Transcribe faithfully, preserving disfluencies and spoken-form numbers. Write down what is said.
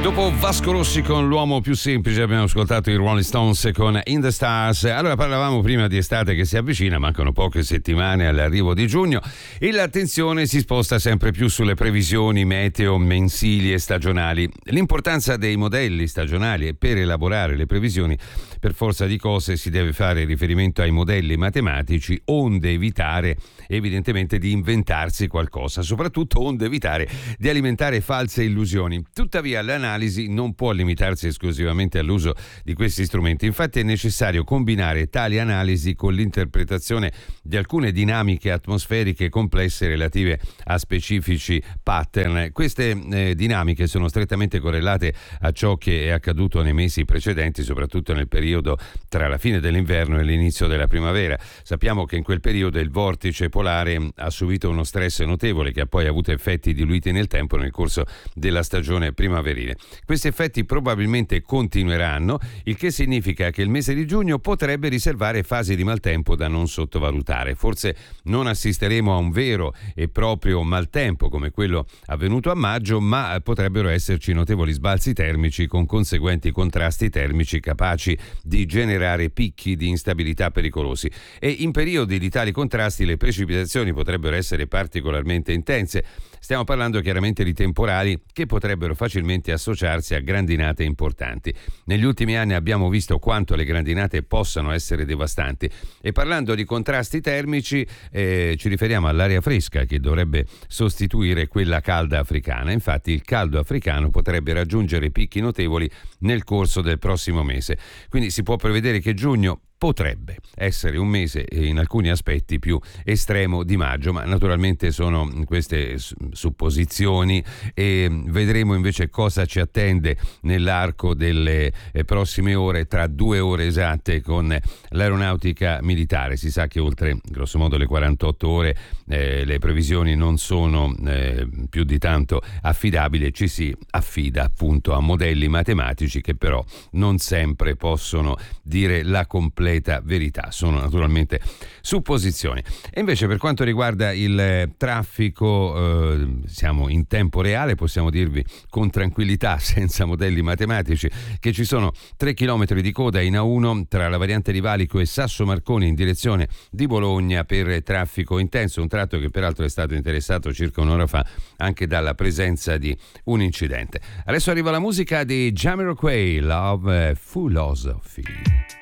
Dopo Vasco Rossi con L'uomo più semplice abbiamo ascoltato i Rolling Stones con In the Stars. Allora, parlavamo prima di estate che si avvicina, mancano poche settimane all'arrivo di giugno e l'attenzione si sposta sempre più sulle previsioni meteo mensili e stagionali. L'importanza dei modelli stagionali e per elaborare le previsioni per forza di cose si deve fare riferimento ai modelli matematici, onde evitare evidentemente di inventarsi qualcosa, soprattutto onde evitare di alimentare false illusioni. Tuttavia l'analisi non può limitarsi esclusivamente all'uso di questi strumenti, infatti è necessario combinare tali analisi con l'interpretazione di alcune dinamiche atmosferiche complesse relative a specifici pattern. Queste eh, dinamiche sono strettamente correlate a ciò che è accaduto nei mesi precedenti, soprattutto nel periodo tra la fine dell'inverno e l'inizio della primavera. Sappiamo che in quel periodo il vortice polare ha subito uno stress notevole che ha poi avuto effetti diluiti nel tempo nel corso della stagione primaverile. Questi effetti probabilmente continueranno, il che significa che il mese di giugno potrebbe riservare fasi di maltempo da non sottovalutare. Forse non assisteremo a un vero e proprio maltempo come quello avvenuto a maggio, ma potrebbero esserci notevoli sbalzi termici con conseguenti contrasti termici capaci di generare picchi di instabilità pericolosi. E in periodi di tali contrasti le precipitazioni potrebbero essere particolarmente intense. Stiamo parlando chiaramente di temporali che potrebbero facilmente associarsi a grandinate importanti. Negli ultimi anni abbiamo visto quanto le grandinate possano essere devastanti e parlando di contrasti termici eh, ci riferiamo all'aria fresca che dovrebbe sostituire quella calda africana. Infatti il caldo africano potrebbe raggiungere picchi notevoli nel corso del prossimo mese. Quindi si può prevedere che giugno potrebbe essere un mese in alcuni aspetti più estremo di maggio, ma naturalmente sono queste supposizioni e vedremo invece cosa ci attende nell'arco delle prossime ore, tra due ore esatte con l'aeronautica militare. Si sa che oltre grosso modo le quarantotto ore eh, le previsioni non sono eh, più di tanto affidabili e ci si affida appunto a modelli matematici che però non sempre possono dire la completa verità, sono naturalmente supposizioni. E invece per quanto riguarda il traffico eh, siamo in tempo reale, possiamo dirvi con tranquillità senza modelli matematici che ci sono tre chilometri di coda in A uno tra la variante di Valico e Sasso Marconi in direzione di Bologna per traffico intenso, un tratto che peraltro è stato interessato circa un'ora fa anche dalla presenza di un incidente. Adesso arriva la musica di Jamiroquai, Love Philosophy.